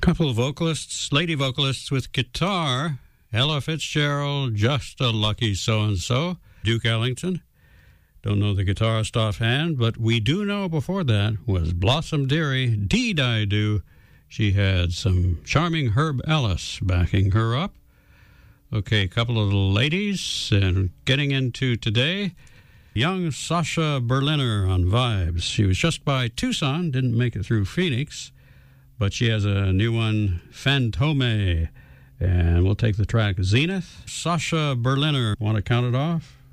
Couple of vocalists, lady vocalists with guitar. Ella Fitzgerald, Just a Lucky So-and-So. Duke Ellington. Don't know the guitarist offhand, but we do know before that was Blossom Dearie, Deed I Do. She had some charming Herb Ellis backing her up. Okay, a couple of little ladies, and getting into today, young Sasha Berliner on Vibes. She was just by Tucson, didn't make it through Phoenix, but she has a new one, Fantome, and we'll take the track Zenith. Sasha Berliner, want to count it off?